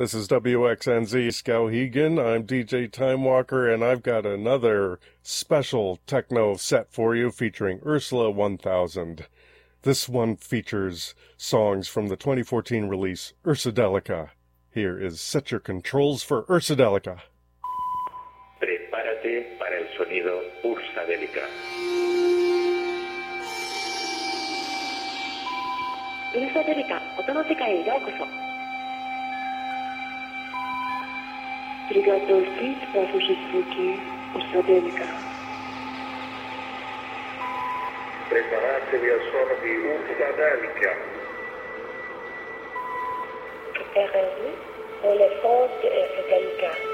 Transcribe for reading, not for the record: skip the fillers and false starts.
This is WXNZ Skowhegan. I'm DJ Timewalker, and I've got another special techno set for you featuring Ursula 1000. This one features songs from the 2014 release Ursadelica. Here is Set Your Controls for Ursadelica. Prepárate para el sonido Ursadelica. Ursadelica, 音の世界へようこそ。Приготовьтесь послушать звуки Ursadelica. Preparatevi al suono di Ursadelica. Préparez-vous pour les sons de Ursadelica.